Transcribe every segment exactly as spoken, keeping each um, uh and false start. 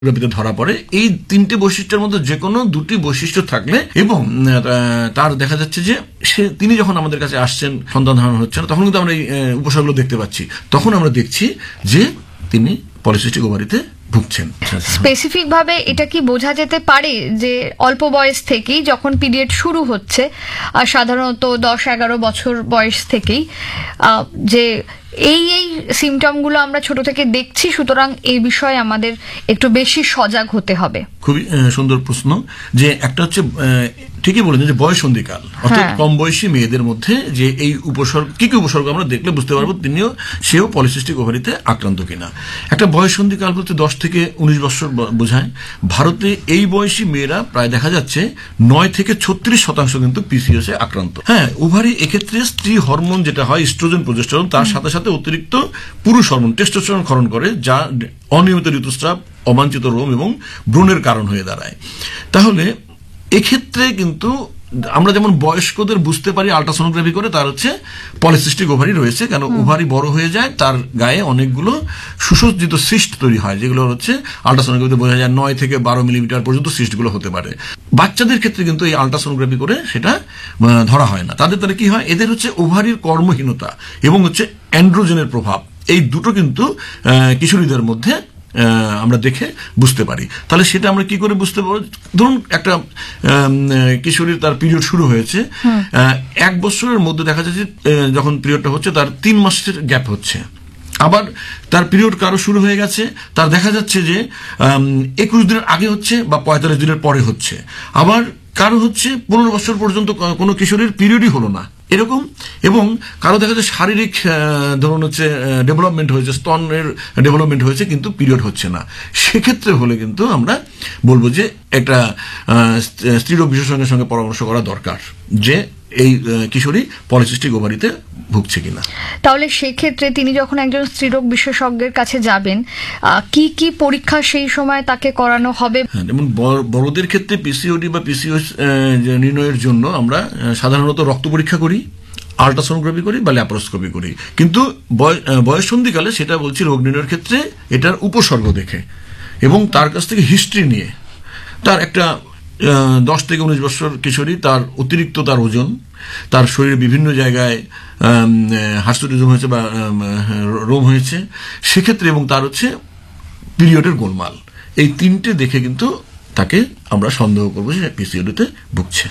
ধরা পড়ে। এই তিনটে বৈশিষ্ট্যের মধ্যে যে কোনো দুটি বৈশিষ্ট্য থাকলে এবং তার দেখা যাচ্ছে যে সে তিনি যখন আমাদের কাছে আসছেন সন্তান ধারণ হচ্ছে না, তখন কিন্তু আমরা এই উপসর্গগুলো দেখতে পাচ্ছি। তখন আমরা দেখছি যে তিনি পলিসিস্টিক ওভারিতে ভুগছেন। স্পেসিফিক ভাবে এটা কি বোঝা যেতে পারে যে অল্প বয়স থেকেই যখন পিরিয়ড শুরু হচ্ছে, আর সাধারণত দশ এগারো বছর বয়স থেকেই, যে এই এই সিমটমগুলো আমরা ছোট থেকে দেখছি, সুতরাং এই বিষয়ে আমাদের একটু বেশি সজাগ হতে হবে? খুবই সুন্দর প্রশ্ন। যে একটা হচ্ছে ঠিকই বলেছেন যে বয়সন্ধিকাল, অর্থাৎ কম বয়সী মেয়েদের মধ্যে যে এই উপসর্গ কি কি উপসর্গ আমরা দেখলে বুঝতে পারবো তিনিও সেও পলিসিস্টিক ওভারিতে আক্রান্ত কিনা। একটা বয়সন্ধিকাল বলতে দশ থেকে উনিশ বছর বোঝায়। ভারতে এই বয়সী মেয়েরা প্রায় দেখা যাচ্ছে নয় থেকে ছত্রিশ শতাংশ কিন্তু পিসিওএস এ আক্রান্ত। হ্যাঁ, ওভারি এক্ষেত্রে স্ত্রী হরমোন যেটা হয় ইস্ট্রোজেন প্রজেস্টেরন, তার সাথে সাথে অতিরিক্ত পুরুষ হরমোন টেস্টোস্টেরন ক্ষরণ করে, যা অনিয়মিত ঋতুস্রাব, অবাঞ্ছিত রোম এবং ব্রণের কারণ হয়ে দাঁড়ায়। তাহলে এক্ষেত্রে কিন্তু আমরা যেমন বয়স্কদের বুঝতে পারি আল্ট্রাসোনোগ্রাফি করে তার হচ্ছে পলিসিস্টিক ওভারি রয়েছে, কেন ওভারি বড় হয়ে যায়, তার গায়ে অনেকগুলো সুসজ্জিত সিস্ট তৈরি হয়, যেগুলো হচ্ছে আল্ট্রাসোনোগ্রাফিতে বোঝা যায় নয় থেকে বারো মিলিমিটার পর্যন্ত সিস্টগুলো হতে পারে। বাচ্চাদের ক্ষেত্রে কিন্তু এই আল্ট্রাসোনোগ্রাফি করে সেটা ধরা হয় না। তাদের তাহলে কি হয়, এদের হচ্ছে ওভারির কর্মহীনতা এবং হচ্ছে অ্যান্ড্রোজেনের প্রভাব, এই দুটো কিন্তু কিশোরীদের মধ্যে আমরা দেখে বুঝতে পারি। তাহলে সেটা আমরা কি করে বুঝতে পারবো? ধরুন একটা কিশোরীর তার পিরিয়ড শুরু হয়েছে, এক বছরের মধ্যে দেখা যাচ্ছে যখন পিরিয়ডটা হচ্ছে তার তিন মাসের গ্যাপ হচ্ছে, আবার তার পিরিয়ড কারো শুরু হয়ে গেছে, তার দেখা যাচ্ছে যে একুশ দিনের আগে হচ্ছে বা পঁয়তাল্লিশ দিনের পরে হচ্ছে, আবার কারো হচ্ছে পনেরো বছর পর্যন্ত কোনো কিশোরীর পিরিয়ডই হলো না এরকম, এবং কারো দেখা যাচ্ছে শারীরিক ধরুন হচ্ছে ডেভেলপমেন্ট হয়েছে, স্তনের ডেভেলপমেন্ট হয়েছে, কিন্তু পিরিয়ড হচ্ছে না। সেক্ষেত্রে হলে কিন্তু আমরা বলবো যে একটা স্ত্রীরোগ বিশেষজ্ঞের সঙ্গে পরামর্শ করা দরকার যে এই কিশোরী পলিসিস্টিক ওভারিতে ভুগছে কিনা। তাহলে সেক্ষেত্রে তিনি যখন একজন স্ত্রীরোগ বিশেষজ্ঞের কাছে যাবেন, কি কি পরীক্ষা সেই সময় তাকে করানো হবে? যেমন বড়দের ক্ষেত্রে পিসিওডি বা পিসিওএস নির্ণয়ের জন্য আমরা সাধারণত রক্ত পরীক্ষা করি, আল্ট্রাসোনোগ্রাফি করি বা ল্যাপারোস্কোপি করি, কিন্তু বয়ঃসন্ধিকালে সেটা বলছি রোগ নির্ণয়ের ক্ষেত্রে এটার উপসর্গ দেখে এবং তার কাছ থেকে হিস্ট্রি নিয়ে, তার একটা দশ থেকে উনিশ বছর কিশোরী, তার অতিরিক্ত তার ওজন, তার শরীরে বিভিন্ন জায়গায় হার্সুটিজম হয়েছে বা রোম হয়েছে সেক্ষেত্রে, এবং তার হচ্ছে পিরিয়ডের গোলমাল, এই তিনটে দেখে কিন্তু তাকে আমরা সন্দেহ করবো যে পিসিওডিতে ভুগছে।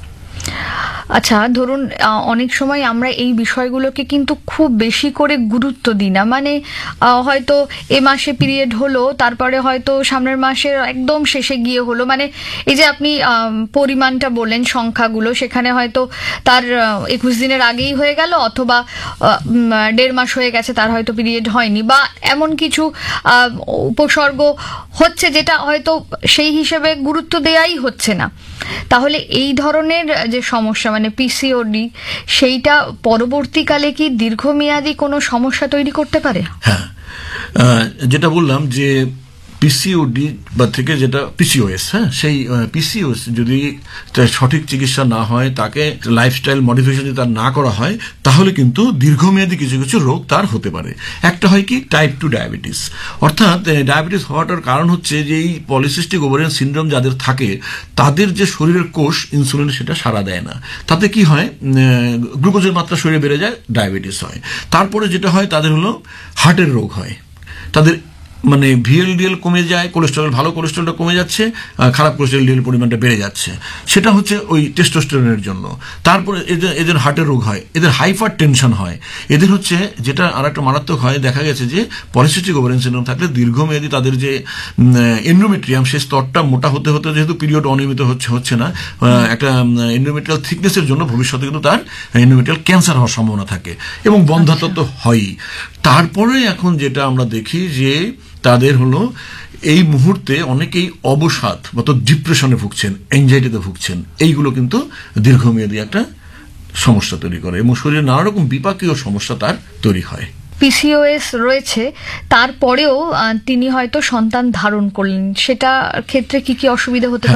আচ্ছা, ধরুন অনেক সময় আমরা এই বিষয়গুলোকে কিন্তু খুব বেশি করে গুরুত্ব দিই না, মানে হয়তো এ মাসে পিরিয়ড হলো, তারপরে হয়তো সামনের মাসের একদম শেষে গিয়ে হলো, মানে এই যে আপনি পরিমাণটা বললেন সংখ্যাগুলো, সেখানে হয়তো তার একুশ দিনের আগেই হয়ে গেল, অথবা দেড় মাস হয়ে গেছে তার হয়তো পিরিয়ড হয়নি, বা এমন কিছু উপসর্গ হচ্ছে যেটা হয়তো সেই হিসেবে গুরুত্ব দেয়াই হচ্ছে না। তাহলে এই ধরনের যে সমস্যা মানে পিসিওডি, সেইটা পরবর্তীকালে কি দীর্ঘমেয়াদী কোনো সমস্যা তৈরি করতে পারে? হ্যাঁ, যেটা বললাম যে পিসিওডি বা থেকে যেটা পিসিওএস, হ্যাঁ, সেই পিসিওএস যদি সঠিক চিকিৎসা না হয়, তাকে লাইফস্টাইল মডিফিকেশন যদি তার না করা হয়, তাহলে কিন্তু দীর্ঘমেয়াদী কিছু কিছু রোগ তার হতে পারে। একটা হয় কি টাইপ টু ডায়াবেটিস, অর্থাৎ ডায়াবেটিস হওয়াটার কারণ হচ্ছে যে এই পলিসিস্টিক ওভারিয়ান সিনড্রোম যাদের থাকে তাদের যে শরীরের কোষ ইনসুলিন সেটা সাড়া দেয় না, তাতে কি হয় গ্লুকোজের মাত্রা শরীরে বেড়ে যায়, ডায়াবেটিস হয়। তারপরে যেটা হয় তাদের হলো হার্টের রোগ হয়, তাদের মানে ভিএলডিএল কমে যায়, কোলেস্টেরল ভালো কোলেস্টেরলটা কমে যাচ্ছে, খারাপ কোলেস্টেরল ডিএল পরিমাণটা বেড়ে যাচ্ছে, সেটা হচ্ছে ওই টেস্টোস্টেরনের জন্য। তারপরে এদের এদের হার্টের রোগ হয়, এদের হাইপার টেনশন হয়, এদের হচ্ছে যেটা আর একটা মারাত্মক হয়, দেখা গেছে যে পলিসিস্টিক ওভারিয়ান সিনড্রোম থাকলে দীর্ঘমেয়াদী তাদের যে এন্ডোমেট্রিয়াম সেই স্তরটা মোটা হতে হতে, যেহেতু পিরিয়ড অনিয়মিত হচ্ছে হচ্ছে না, একটা এন্ডোমেট্রিয়াল থিকনেসের জন্য ভবিষ্যতে কিন্তু তার এন্ডোমেট্রিয়াল ক্যান্সার হওয়ার সম্ভাবনা থাকে এবং বন্ধ্যাত্ব তো হয়ই। তারপরে এখন যেটা আমরা দেখি যে তাদের হলো এই মুহূর্তে অনেকেই অবসাদ বা তো ডিপ্রেশনে ভুগছেন, এনজাইটিতে ভুগছেন, এইগুলো কিন্তু দীর্ঘমেয়াদী একটা সমস্যা তৈরি করে এবং শরীরে নানা রকম বিপাকীয় সমস্যা তার তৈরি হয়। পিসিওএস রয়েছে, তারপরেও তিনি হয়তো সন্তান ধারণ করলেন, সেটা ক্ষেত্রে কি কি অসুবিধা হতে পারে?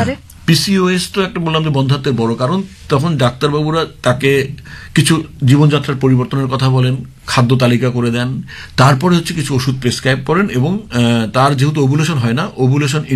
পিসিওএস তো একটা বললাম যে বন্ধ্যাত্বের বড় কারণ, তখন ডাক্তারবাবুরা তাকে কিছু জীবনযাত্রার পরিবর্তনের কথা বলেন, খাদ্য তালিকা করে দেন, তারপরে হচ্ছে কিছু ওষুধ প্রেসক্রাইব করেন এবং তার যেহেতু ওভুলেশন হয় না, ওভুলেশন